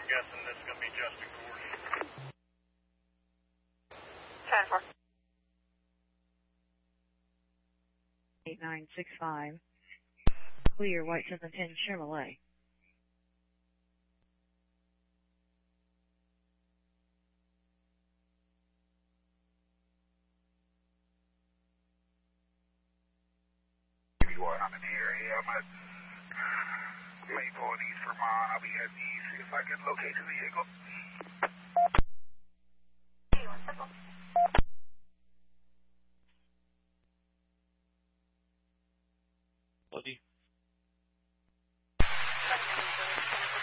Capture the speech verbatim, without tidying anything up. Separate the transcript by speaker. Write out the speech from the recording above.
Speaker 1: guessing this is going to be just a course.
Speaker 2: ten four.
Speaker 3: eight nine six five. Clear, White seven ten Chevrolet.
Speaker 4: I'm in the area. I'm at Maple in East Vermont. I'll be heading east, see if I can locate the vehicle.